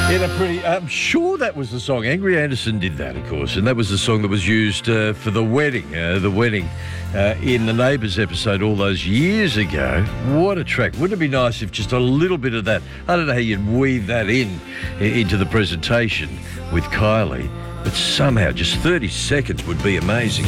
In a pretty, I'm sure that was the song. Angry Anderson did that, of course, and that was the song that was used for the wedding. In the Neighbours episode all those years ago. What a track! Wouldn't it be nice if just a little bit of that? I don't know how you'd weave that into the presentation with Kylie, but somehow just 30 seconds would be amazing.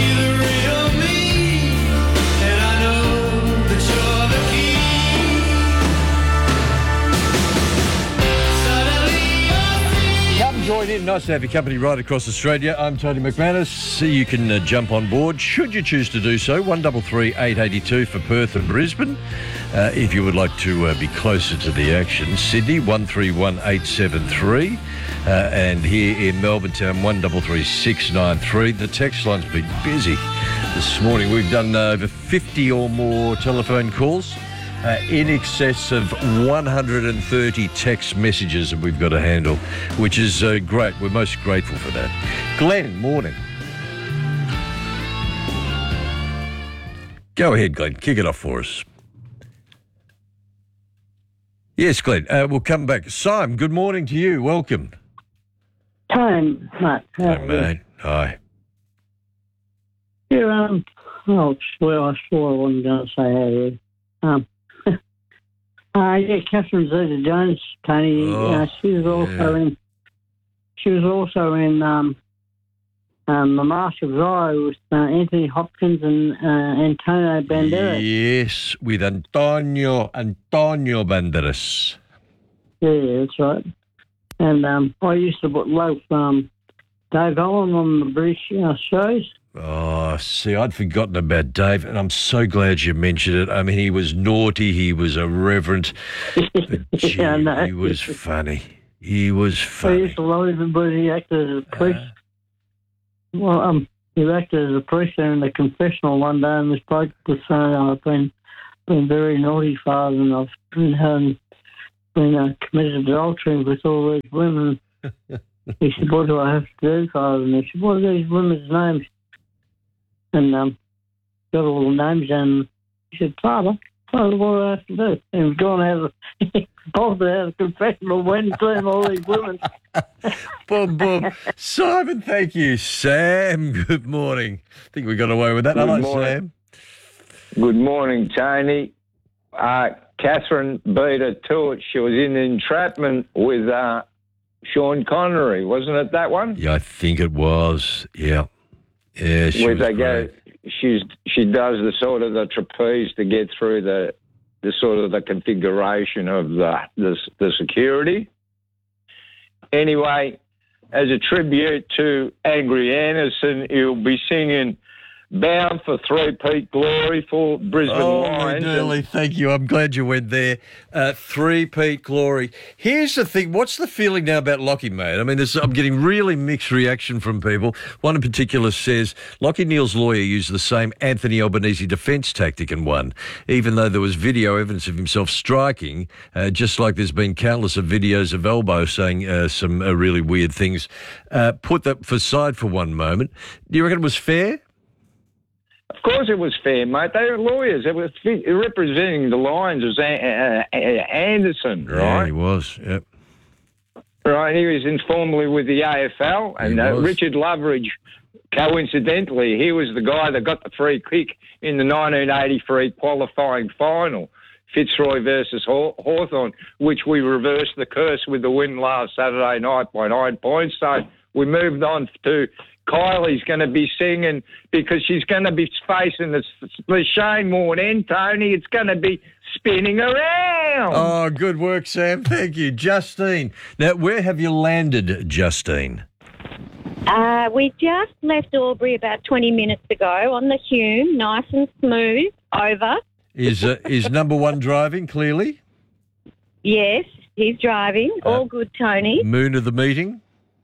Join in. Nice to have your company right across Australia. I'm Tony McManus. You can jump on board should you choose to do so. 133 882 for Perth and Brisbane. If you would like to be closer to the action, Sydney 131 873, and here in Melbourne Town 133 693. The text line's been busy this morning. We've done over 50 or more telephone calls. In excess of 130 text messages that we've got to handle, which is great. We're most grateful for that. Glenn, morning. Go ahead, Glenn. Kick it off for us. Yes, Glenn. We'll come back. Simon, good morning to you. Welcome. Time, Matt. Hi, mate. Hi. Yeah, I swore I wasn't going to say hey. Catherine Zeta-Jones, Tony. She was also in The Mask of Zorro with Anthony Hopkins and Antonio Banderas. Yes, with Antonio Banderas. Yeah, that's right. And I used to love Dave Allen on the British shows. Oh, see, I'd forgotten about Dave, and I'm so glad you mentioned it. I mean, he was naughty, he was irreverent, but gee, he was funny. He was funny. I used to love him, but he acted as a priest. He acted as a priest there in the confessional one day, and this bloke was saying, I've been very naughty, Father, and I've been committed adultery with all these women. He said, what do I have to do, Father? And he said, what are these women's names? And got all the names, and he said, Father, what do I have to do? And he's gone out of the confessional when clean all these women. Boom, boom. Simon, thank you. Sam, good morning. I think we got away with that. Hello, Sam. Good morning, Tony. Catherine beat her to it. She was in Entrapment with Sean Connery, wasn't it that one? Yeah, I think it was. Yeah. Yeah, she was great. She does the sort of the trapeze to get through the sort of the configuration of the security. Anyway, as a tribute to Angry Anderson, he'll be singing Bound for Three-Peat Glory for Brisbane Lions. Really, thank you. I'm glad you went there. Three-peat glory. Here's the thing. What's the feeling now about Lockie, mate? I mean, I'm getting really mixed reaction from people. One in particular says, Lockie Neal's lawyer used the same Anthony Albanese defence tactic and won, even though there was video evidence of himself striking, just like there's been countless of videos of Elbow saying some really weird things. Put that aside for one moment. Do you reckon it was fair? Of course it was fair, mate. They were lawyers. They were representing the Lions as Anderson, right? Yeah, he was, yep. Right, he was informally with the AFL. And Richard Loveridge, coincidentally, he was the guy that got the free kick in the 1983 qualifying final, Fitzroy versus Hawthorn, which we reversed the curse with the win last Saturday night by 9 points. So we moved on to Kylie's going to be singing because she's going to be facing the Shane Warne end, Tony. It's going to be spinning around. Oh, good work, Sam. Thank you. Justine. Now, where have you landed, Justine? We just left Albury about 20 minutes ago on the Hume, nice and smooth, over. Is number one driving, clearly? Yes, he's driving. All good, Tony. Moon of the meeting?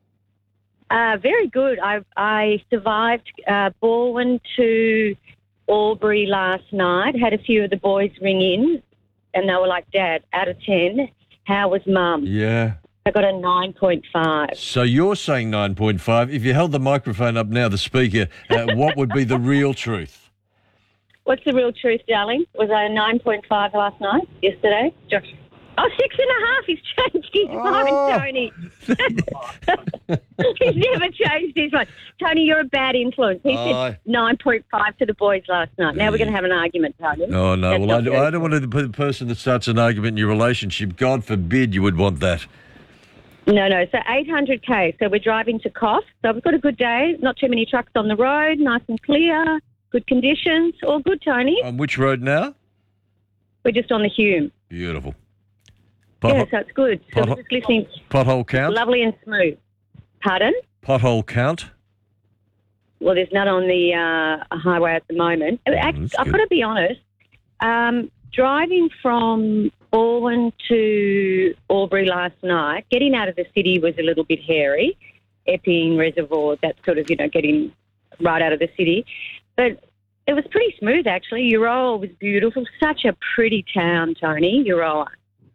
Very good. I survived Balwyn to Albury last night, had a few of the boys ring in, and they were like, Dad, out of 10, how was Mum? Yeah. I got a 9.5. So you're saying 9.5. If you held the microphone up now, the speaker, what would be the real truth? What's the real truth, darling? Was I a 9.5 last night, yesterday? Oh, 6.5. He's changed his mind, Tony. He's never changed his mind. Tony, you're a bad influence. He said 9.5 to the boys last night. Now we're going to have an argument, Tony. Oh, no. That's Well, I don't want to be the person that starts an argument in your relationship. God forbid you would want that. No. So 800K. So we're driving to Coff. So we've got a good day. Not too many trucks on the road. Nice and clear. Good conditions. All good, Tony. On which road now? We're just on the Hume. Beautiful. Yeah, so it's good. So we're just listening. Pothole count? Lovely and smooth. Pardon? Pothole count? Well, there's none on the highway at the moment. I've got to be honest. Driving from Balwyn to Albury last night, getting out of the city was a little bit hairy. Epping, Reservoir, that sort of, getting right out of the city. But it was pretty smooth, actually. Euroa was beautiful. Such a pretty town, Tony, Euroa.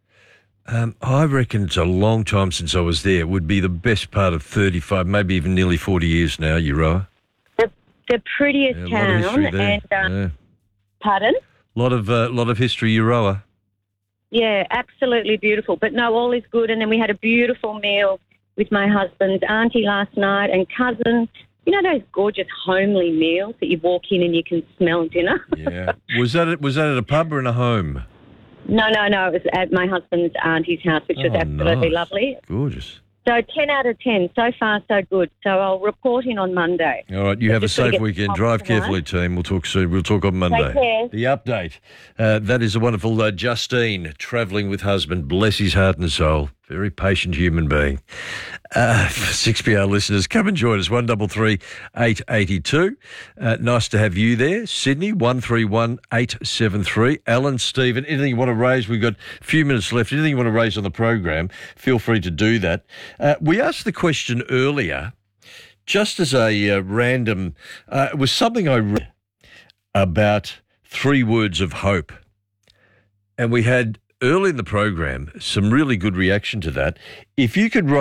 I reckon it's a long time since I was there. It would be the best part of 35, maybe even nearly 40 years now, Euroa. The prettiest town. A lot of history there. And, pardon? A lot of history, Euroa. Yeah, absolutely beautiful. But no, all is good. And then we had a beautiful meal with my husband's auntie last night and cousin. You know those gorgeous homely meals that you walk in and you can smell dinner? Yeah. Was that at a pub or in a home? No. It was at my husband's auntie's house, which was absolutely lovely. Gorgeous. So 10 out of 10. So far, so good. So I'll report in on Monday. All right. You have a safe weekend. Drive carefully, team. We'll talk soon. We'll talk on Monday. Take care. The update. That is a wonderful Justine travelling with husband. Bless his heart and soul. Very patient human being. For 6PR listeners, come and join us. 133 882. Nice to have you there. Sydney, 131 873. Alan, Stephen, anything you want to raise? We've got a few minutes left. Anything you want to raise on the program, feel free to do that. We asked the question earlier, just as a random, it was something I read about 3 words of hope. And we had, early in the program, some really good reaction to that. If you could write